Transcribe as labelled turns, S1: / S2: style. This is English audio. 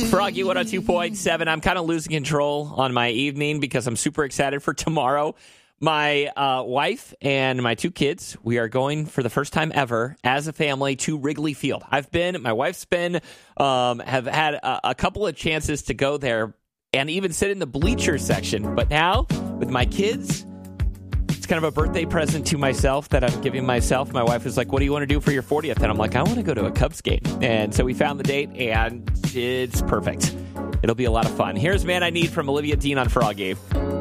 S1: Froggy 102.7. I'm kind of losing control on my evening because I'm super excited for tomorrow. My wife and my two kids, we are going for the first time ever as a family to Wrigley Field. My wife's been, have had a couple of chances to go there and even sit in the bleacher section. But now, with my kids, it's kind of a birthday present to myself that I'm giving myself. My wife was like, what do you want to do for your 40th? And I'm like, I want to go to a Cubs game. And so we found the date, and it's perfect. It'll be a lot of fun. Here's Man I Need from Olivia Dean on Froggy.